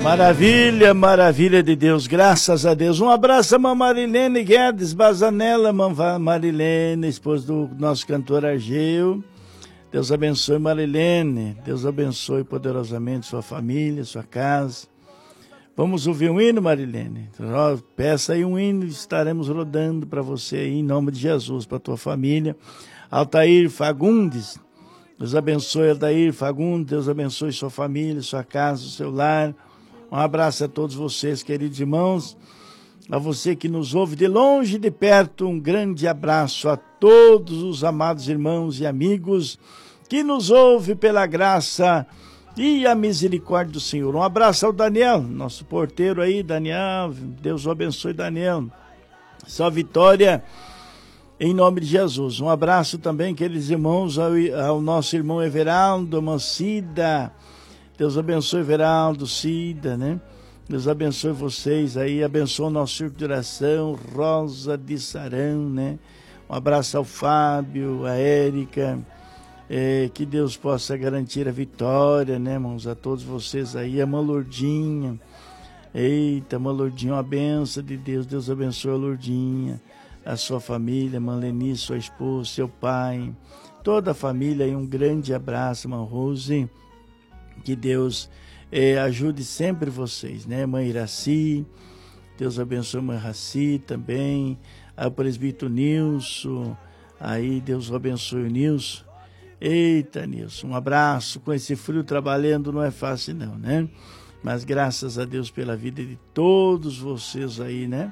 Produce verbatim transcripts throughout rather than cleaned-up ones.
Maravilha, maravilha de Deus, graças a Deus. Um abraço a mamãe Marilene Guedes Bazanella, mamãe Marilene, esposa do nosso cantor Argeu. Deus abençoe Marilene, Deus abençoe poderosamente sua família, sua casa. Vamos ouvir um hino, Marilene? Peça aí um hino, estaremos rodando para você aí, em nome de Jesus, para a tua família. Altair Fagundes, Deus abençoe Altair Fagundes, Deus abençoe sua família, sua casa, o seu lar. Um abraço a todos vocês, queridos irmãos. A você que nos ouve de longe e de perto, um grande abraço a todos os amados irmãos e amigos que nos ouve pela graça e a misericórdia do Senhor. Um abraço ao Daniel, nosso porteiro aí, Daniel. Deus o abençoe, Daniel. Só vitória em nome de Jesus. Um abraço também, queridos irmãos, ao, ao nosso irmão Everaldo Mancida. Deus abençoe Everaldo, Cida, né? Deus abençoe vocês aí, abençoe o nosso círculo de oração, Rosa de Sarão, né? Um abraço ao Fábio, a Érica, é, que Deus possa garantir a vitória, né, irmãos? A todos vocês aí, a irmã Lourdinha, eita, irmã Lourdinha, uma benção de Deus, Deus abençoe a Lourdinha, a sua família, irmã Lenice, sua esposa, seu pai, toda a família aí, um grande abraço, irmã Rose. Que Deus eh, ajude sempre vocês, né? Mãe Iraci, Deus abençoe a mãe Iraci também, a presbítero Nilson, aí Deus abençoe o Nilson. Eita, Nilson, um abraço, com esse frio trabalhando não é fácil não, né? Mas graças a Deus pela vida de todos vocês aí, né?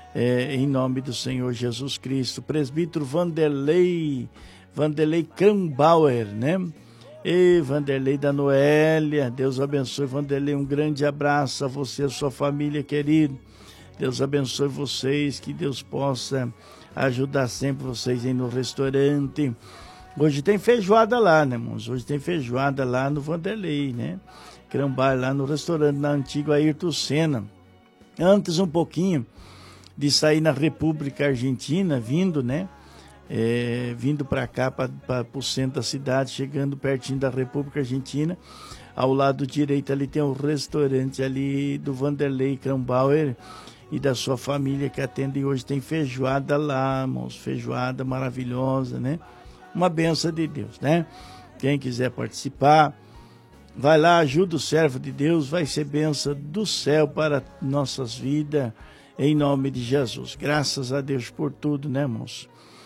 É, em nome do Senhor Jesus Cristo, presbítero Vanderlei, Vanderlei Krambauer, né? E Vanderlei da Noélia, Deus abençoe Vanderlei, um grande abraço a você, a sua família querida, Deus abençoe vocês, que Deus possa ajudar sempre vocês aí no restaurante. Hoje tem feijoada lá, né, irmãos? Hoje tem feijoada lá no Vanderlei, né? Crambar lá no restaurante, na antiga Ayrton Senna. Antes um pouquinho de sair na República Argentina, vindo, né? É, vindo para cá, para o centro da cidade, chegando pertinho da República Argentina, ao lado direito ali tem um restaurante ali do Vanderlei Krambauer e da sua família que atende. Hoje tem feijoada lá, irmãos, feijoada maravilhosa, né? Uma benção de Deus, né? Quem quiser participar, vai lá, ajuda o servo de Deus, vai ser benção do céu para nossas vidas, em nome de Jesus. Graças a Deus por tudo, né, irmãos?